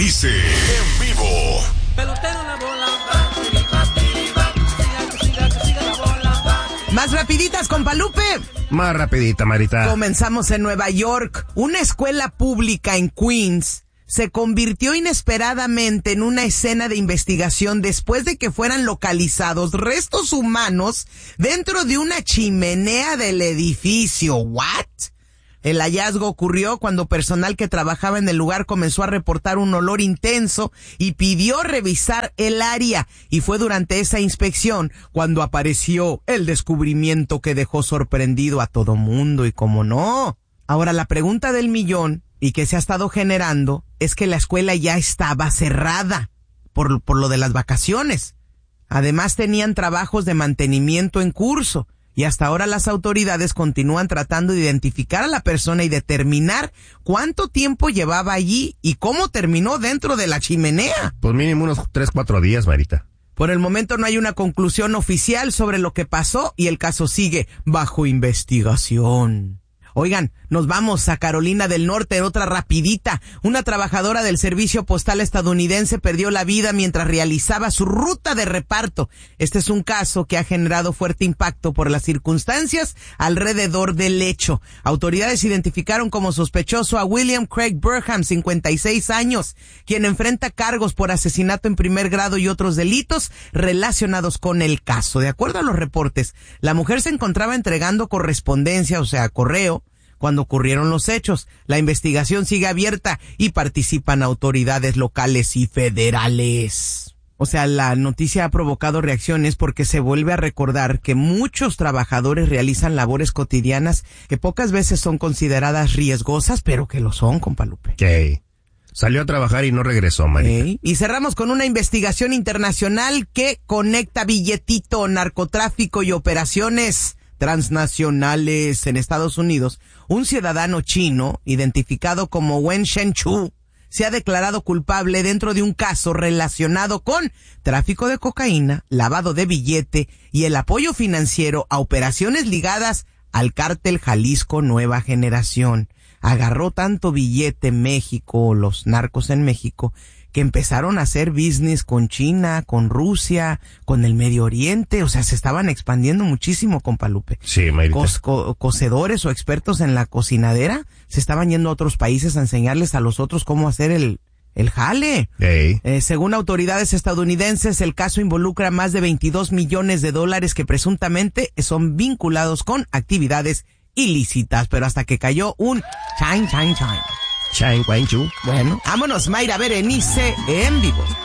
Berenice en vivo. Pelotero la bola. Siga la bola. Más rapiditas, compa Lupe. Más rapidita, Marita. Comenzamos en Nueva York. Una escuela pública en Queens se convirtió inesperadamente en una escena de investigación después de que fueran localizados restos humanos dentro de una chimenea del edificio. ¿What? El hallazgo ocurrió cuando personal que trabajaba en el lugar comenzó a reportar un olor intenso y pidió revisar el área. Y fue durante esa inspección cuando apareció el descubrimiento que dejó sorprendido a todo mundo. Y cómo no. Ahora, la pregunta del millón y que se ha estado generando es que la escuela ya estaba cerrada por lo de las vacaciones. Además, tenían trabajos de mantenimiento en curso. Y hasta ahora las autoridades continúan tratando de identificar a la persona y determinar cuánto tiempo llevaba allí y cómo terminó dentro de la chimenea. Pues mínimo unos 3-4 días, Marita. Por el momento no hay una conclusión oficial sobre lo que pasó y el caso sigue bajo investigación. Oigan, nos vamos a Carolina del Norte, otra rapidita. Una trabajadora del servicio postal estadounidense perdió la vida mientras realizaba su ruta de reparto. Este es un caso que ha generado fuerte impacto por las circunstancias alrededor del hecho. Autoridades identificaron como sospechoso a William Craig Burham, 56 años, quien enfrenta cargos por asesinato en primer grado y otros delitos relacionados con el caso. De acuerdo a los reportes, la mujer se encontraba entregando correspondencia, o sea, correo, cuando ocurrieron los hechos. La investigación sigue abierta y participan autoridades locales y federales. O sea, la noticia ha provocado reacciones porque se vuelve a recordar que muchos trabajadores realizan labores cotidianas que pocas veces son consideradas riesgosas, pero que lo son, compa Lupe. Okay. Salió a trabajar y no regresó, Marita. Y cerramos con una investigación internacional que conecta billetito, narcotráfico y operaciones transnacionales en Estados Unidos. Un ciudadano chino, identificado como Wen Shenzhou, se ha declarado culpable dentro de un caso relacionado con tráfico de cocaína, lavado de billete y el apoyo financiero a operaciones ligadas al cártel Jalisco Nueva Generación. Agarró tanto billete México, los narcos en México, que empezaron a hacer business con China, con Rusia, con el Medio Oriente. O sea, se estaban expandiendo muchísimo, compa Lupe. Sí, Marita. Cocedores o expertos en la cocinadera se estaban yendo a otros países a enseñarles a los otros cómo hacer el jale. Hey. Según autoridades estadounidenses, el caso involucra más de $22 millones que presuntamente son vinculados con actividades ilícitas. Pero hasta que cayó un chan. Chang Wen Chu. Bueno, vámonos, Mayra Berenice en vivo.